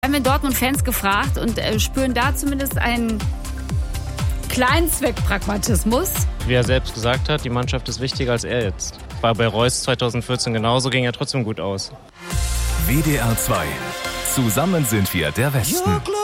haben wir Dortmund-Fans gefragt und spüren da zumindest einen kleinen Zweckpragmatismus. Wie er selbst gesagt hat, die Mannschaft ist wichtiger als er jetzt. War bei Reus 2014 genauso, ging er trotzdem gut aus. WDR 2. Zusammen sind wir der Westen.